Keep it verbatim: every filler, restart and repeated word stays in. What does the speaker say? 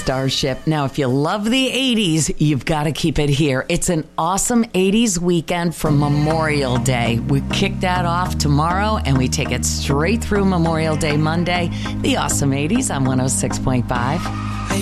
Starship. Now, if you love the eighties, you've got to keep it here. It's an awesome eighties weekend for Memorial Day. We kick that off tomorrow, and we take it straight through Memorial Day Monday. The awesome eighties on one oh six point five.